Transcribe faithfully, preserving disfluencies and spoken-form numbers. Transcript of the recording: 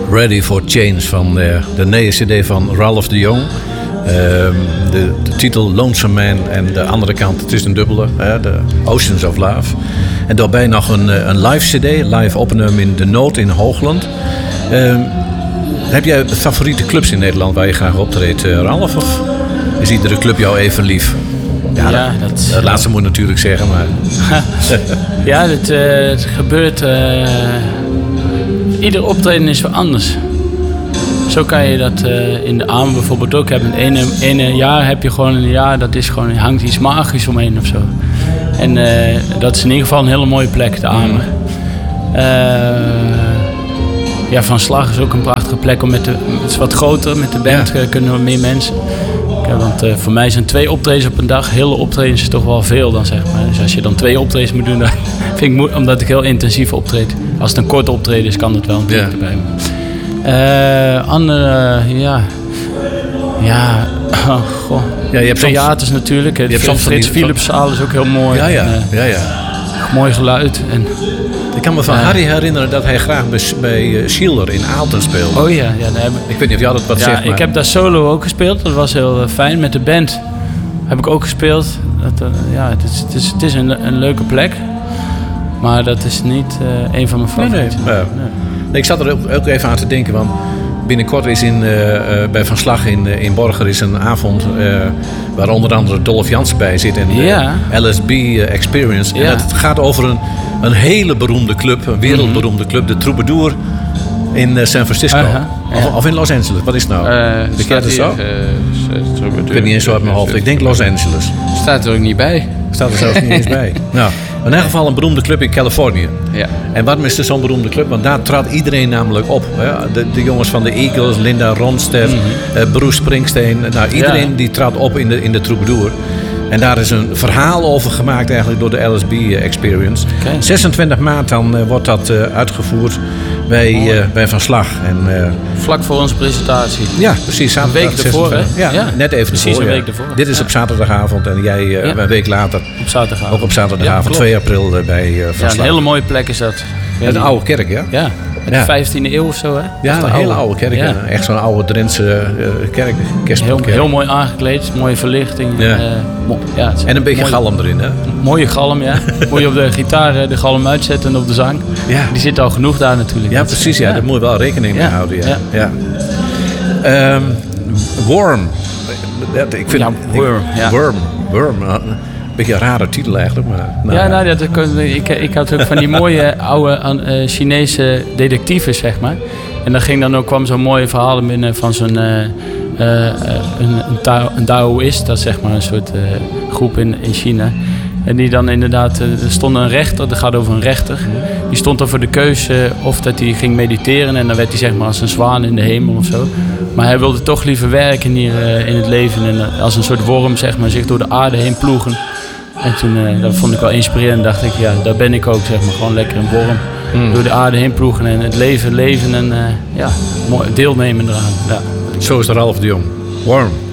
Ready for Change van uh, de nieuwe cd van Ralph de Jong. Uh, de, de titel Lonesome Man en de andere kant, het is een dubbele, hè, de Oceans of Love. En daarbij nog een, een live cd, live opgenomen in De Nood in Hoogland. Uh, heb jij favoriete clubs in Nederland waar je graag optreedt, uh, Ralph? Of is iedere club jou even lief? Ja, ja dat, dat, dat laatste moet ik natuurlijk zeggen, maar... ja, het, uh, het gebeurt... Uh, ieder optreden is weer anders. Zo kan je dat uh, in de Amen bijvoorbeeld ook hebben. In het ene, ene jaar heb je gewoon een jaar, dat is gewoon, hangt iets magisch omheen of zo. En uh, dat is in ieder geval een hele mooie plek, de Amen. Uh, ja, Van Slag is ook een prachtige plek. Om met de, het is wat groter, met de band ja. kunnen we meer mensen. Ja, want uh, voor mij zijn twee optredens op een dag, hele optredens is toch wel veel dan, zeg maar. Dus als je dan twee optredens moet doen, dan vind ik moe, omdat ik heel intensief optreed. Als het een korte optreden is, kan dat wel een beetje ja. erbij. Uh, andere, uh, ja... Ja, oh, goh. Ja, je hebt theaters soms, natuurlijk. Je hebt soms Frits Philipszaal is ook heel mooi. Ja, ja. En, uh, ja, ja. Mooi geluid. En, ik kan me van uh, Harry herinneren dat hij graag bij, bij uh, Schiller in Aalten speelde. Oh ja, ja daar heb ik, ik weet niet of jij dat wat ja, zegt. Maar... Ik heb daar solo ook gespeeld. Dat was heel uh, fijn. Met de band heb ik ook gespeeld. Dat, uh, ja, het is, het is, het is een, een leuke plek. Maar dat is niet uh, een van mijn favorieten. Nee, nee. nee. nee ik zat er ook, ook even aan te denken. Want binnenkort is in, uh, uh, bij Van Slag in, uh, in Borger is een avond uh, waar onder andere Dolph Jansen bij zit en de ja. L S B uh, Experience. Ja. En het gaat over een, een hele beroemde club, een wereldberoemde club, de Troubadour in uh, San Francisco. Uh-huh. Ja. Of, of in Los Angeles, wat is het nou? Uh, de staat het zo? Uh, ik weet niet eens zo uit mijn hoofd. Ik denk Los Angeles. Staat er ook niet bij. Staat er zelfs niet eens bij. Nou, in ieder geval een beroemde club in Californië. Ja. En waarom is er zo'n beroemde club? Want daar trad iedereen namelijk op. Hè? De, de jongens van de Eagles, Linda Ronstadt, mm-hmm. uh, Bruce Springsteen. Nou, iedereen ja. die trad op in de, in de Troubadour. En daar is een verhaal over gemaakt eigenlijk door de L S B Experience. Okay. zesentwintig maart dan uh, wordt dat uh, uitgevoerd bij, uh, bij Van Slag. En, uh, vlak voor onze presentatie. Ja, precies. Een week ervoor, hè? Ja, ja, net even precies ervoor, een ja. week ervoor. Dit is ja. op zaterdagavond en jij uh, ja. een week later. Op zaterdagavond. Ook op zaterdagavond, ja, twee april uh, bij uh, Van Slag. Ja, een hele mooie plek is dat. Ja, een oude kerk, ja? Ja. Met ja. de vijftiende eeuw of zo, hè? Ja, een hele oude, oude kerk. Ja. Echt zo'n oude Drentse uh, kerk. Heel, heel mooi aangekleed, mooie verlichting. Ja. Uh, mo- ja, en een beetje mooi, galm erin, hè? Mooie galm, ja. Moet je op de gitaar de galm uitzetten en op de zang. Ja. Die zit al genoeg daar natuurlijk. Ja, precies. Ja. Ja. Daar moet je wel rekening mee ja. houden. Ja. Ja. Ja. Um, worm. Ik vind, ja, Worm. Ik, Ja. Worm. Worm. Een beetje een rare titel eigenlijk. Maar, nou, ja, nou, dat, ik, ik had ook van die mooie oude uh, Chinese detectives, zeg maar. En daar ging dan ook, kwam zo'n mooie verhaal binnen van zo'n uh, uh, een, een, Tao, een Daoïst, dat is zeg maar een soort uh, groep in, in China. En die dan inderdaad, uh, er stond een rechter, dat gaat over een rechter. Die stond dan voor de keuze of dat hij ging mediteren en dan werd hij zeg maar als een zwaan in de hemel of zo. Maar hij wilde toch liever werken hier uh, in het leven en uh, als een soort worm zeg maar zich door de aarde heen ploegen. En toen, uh, dat vond ik wel inspirerend. Dacht ik, ja, daar ben ik ook, zeg maar. Gewoon lekker een worm. Mm. Door de aarde heen ploegen en het leven leven en uh, ja, mooi deelnemen eraan. Ja. Zo is Ralph de Jong. Worm.